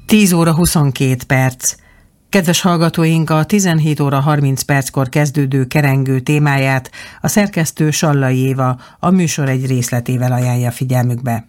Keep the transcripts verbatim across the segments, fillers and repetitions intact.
tíz óra huszonkét perc. Kedves hallgatóink, a tizenhét óra harminc perckor kezdődő kerengő témáját a szerkesztő Sallai Éva a műsor egy részletével ajánlja figyelmükbe.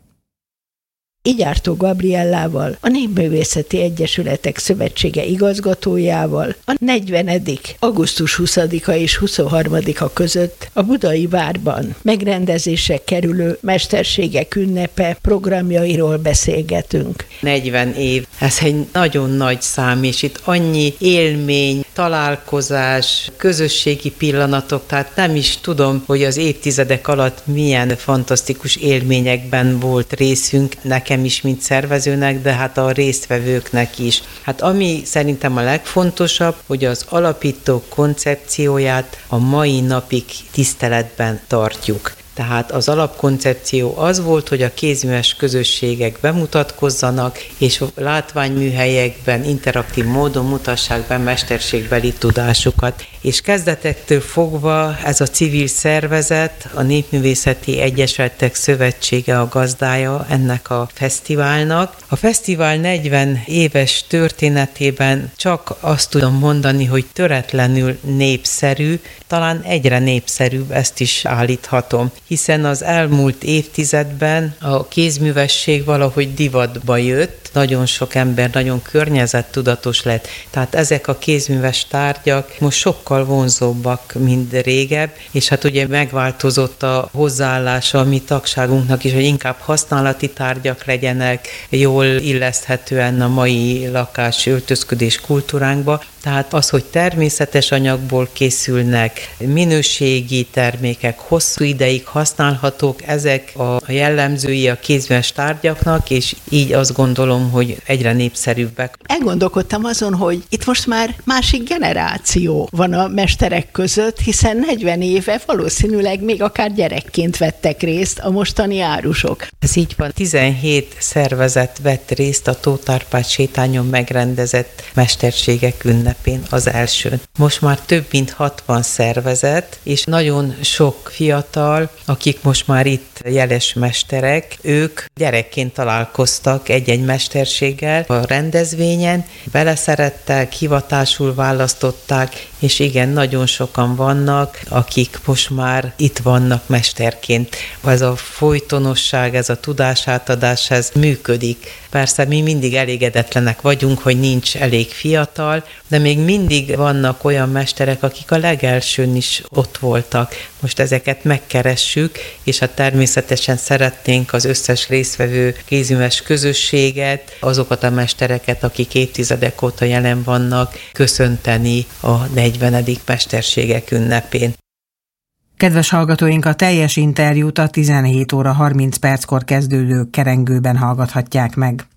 Igyártó Gabriellával, a Népművészeti Egyesületek Szövetsége igazgatójával a negyvenedik augusztus huszadika és huszonharmadika között a Budai Várban megrendezésre kerülő Mesterségek ünnepe programjairól beszélgetünk. negyven év, ez egy nagyon nagy szám, és itt annyi élmény, találkozás, közösségi pillanatok, tehát nem is tudom, hogy az évtizedek alatt milyen fantasztikus élményekben volt részünk, nekem is, mint szervezőnek, de hát a résztvevőknek is. Hát ami szerintem a legfontosabb, hogy az alapító koncepcióját a mai napig tiszteletben tartjuk. Tehát az alapkoncepció az volt, hogy a kézműves közösségek bemutatkozzanak, és látványműhelyekben interaktív módon mutassák be mesterségbeli tudásukat. És kezdetektől fogva ez a civil szervezet, a Népművészeti Egyesületek Szövetsége a gazdája ennek a fesztiválnak. A fesztivál negyven éves történetében csak azt tudom mondani, hogy töretlenül népszerű, talán egyre népszerűbb, ezt is állíthatom, hiszen az elmúlt évtizedben a kézművesség valahogy divatba jött, nagyon sok ember nagyon környezettudatos lett, tehát ezek a kézműves tárgyak most sokkal vonzóbbak, mint régebb, és hát ugye megváltozott a hozzáállása a mi tagságunknak is, hogy inkább használati tárgyak legyenek, jól illeszthetően a mai lakás, öltözködés kultúránkba, tehát az, hogy természetes anyagból készülnek, minőségi termékek, hosszú ideig használhatók, ezek a jellemzői a kézműves tárgyaknak, és így azt gondolom, hogy egyre népszerűbbek. Elgondolkodtam azon, hogy itt most már másik generáció van a mesterek között, hiszen negyven éve valószínűleg még akár gyerekként vettek részt a mostani árusok. Ez így van. tizenhét szervezet vett részt a Tóth Árpád sétányon megrendezett mesterségek ünnepén, az elsőn. Most már több mint hatvan szervezet, és nagyon sok fiatal, akik most már itt jeles mesterek, ők gyerekként találkoztak egy-egy mesterséggel a rendezvényen, beleszerettek, hivatásul választották, és igen, nagyon sokan vannak, akik most már itt vannak mesterként. Ez a folytonosság, ez a tudásátadás, ez működik. Persze mi mindig elégedetlenek vagyunk, hogy nincs elég fiatal, de még mindig vannak olyan mesterek, akik a legelsőn is ott voltak. Most ezeket megkeressük, és hát természetesen szeretnénk az összes résztvevő kézműves közösséget, azokat a mestereket, akik évtizedek óta jelen vannak, köszönteni a negyvenedik mesterségek ünnepén. Kedves hallgatóink, a teljes interjút a tizenhét óra harminc perckor kezdődő kerengőben hallgathatják meg.